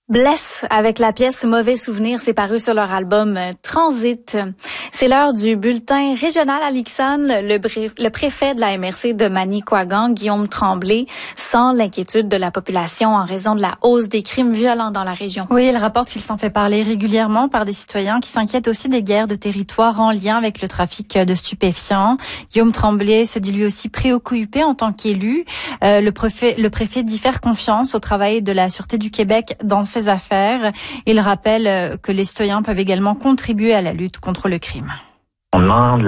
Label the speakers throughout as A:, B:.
A: Bless avec la pièce Mauvais Souvenir, c'est paru sur leur album Transit. C'est l'heure du bulletin régional à l'Ixon. Le préfet de la MRC de Manicouagan, Guillaume Tremblay, sent l'inquiétude de la population en raison de la hausse des crimes violents dans la région.
B: Oui, il rapporte qu'il s'en fait parler régulièrement par des citoyens qui s'inquiètent aussi des guerres de territoire en lien avec le trafic de stupéfiants. Guillaume Tremblay se dit lui aussi préoccupé en tant qu'élu. Le préfet dit faire confiance au travail de la Sûreté du Québec dans ses affaires. Il rappelle que les citoyens peuvent également contribuer à la lutte contre le crime.
C: On demande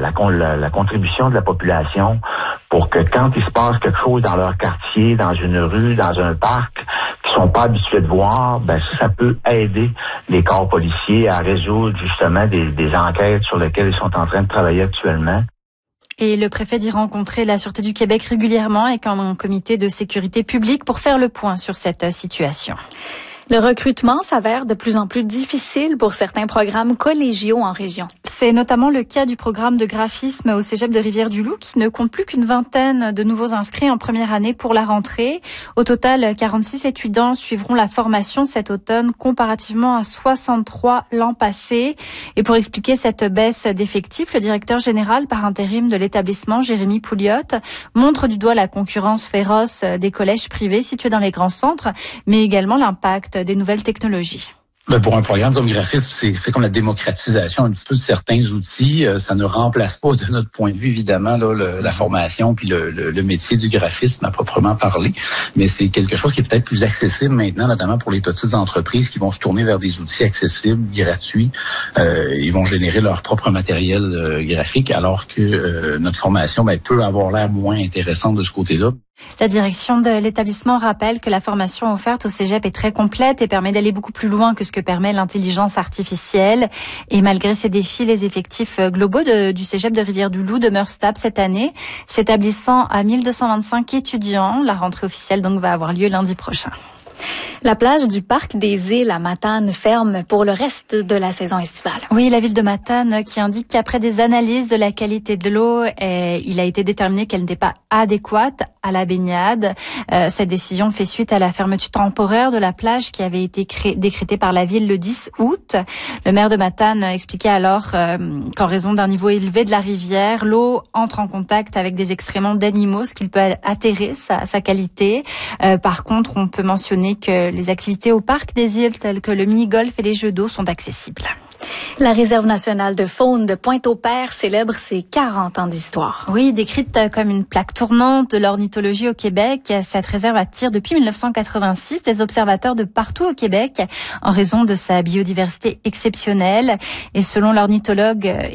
C: la contribution de la population pour que quand il se passe quelque chose dans leur quartier, dans une rue, dans un parc, qu'ils sont pas habitués de voir, ça peut aider les corps policiers à résoudre justement des enquêtes sur lesquelles ils sont en train de travailler actuellement.
B: Et le préfet dit rencontrer la Sûreté du Québec régulièrement avec un comité de sécurité publique pour faire le point sur cette situation.
A: Le recrutement s'avère de plus en plus difficile pour certains programmes collégiaux en région.
B: C'est notamment le cas du programme de graphisme au Cégep de Rivière-du-Loup qui ne compte plus qu'une vingtaine de nouveaux inscrits en première année pour la rentrée. Au total, 46 étudiants suivront la formation cet automne comparativement à 63 l'an passé. Et pour expliquer cette baisse d'effectifs, le directeur général par intérim de l'établissement, Jérémy Pouliot, montre du doigt la concurrence féroce des collèges privés situés dans les grands centres, mais également l'impact des nouvelles technologies.
D: Pour un programme comme graphisme, c'est comme la démocratisation un petit peu de certains outils. Ça ne remplace pas, de notre point de vue, évidemment, la formation puis le métier du graphisme à proprement parler. Mais c'est quelque chose qui est peut-être plus accessible maintenant, notamment pour les petites entreprises qui vont se tourner vers des outils accessibles, gratuits. Ils vont générer leur propre matériel graphique, alors que notre formation peut avoir l'air moins intéressante de ce côté-là.
B: La direction de l'établissement rappelle que la formation offerte au Cégep est très complète et permet d'aller beaucoup plus loin que ce que permet l'intelligence artificielle. Et malgré ces défis, les effectifs globaux du Cégep de Rivière-du-Loup demeurent stables cette année, s'établissant à 1225 étudiants. La rentrée officielle donc va avoir lieu lundi prochain.
A: La plage du Parc des Îles à Matane ferme pour le reste de la saison estivale.
B: Oui, la ville de Matane qui indique qu'après des analyses de la qualité de l'eau, il a été déterminé qu'elle n'était pas adéquate à la baignade. Cette décision fait suite à la fermeture temporaire de la plage qui avait été décrétée par la ville le 10 août. Le maire de Matane expliquait alors qu'en raison d'un niveau élevé de la rivière, l'eau entre en contact avec des excréments d'animaux, ce qui peut altérer sa qualité. Par contre, on peut mentionner que les activités au Parc des Îles telles que le mini-golf et les jeux d'eau sont accessibles.
A: La Réserve nationale de faune de Pointe-au-Père célèbre ses 40 ans d'histoire.
B: Oui, décrite comme une plaque tournante de l'ornithologie au Québec, cette réserve attire depuis 1986 des observateurs de partout au Québec en raison de sa biodiversité exceptionnelle. Et selon l'ornithologue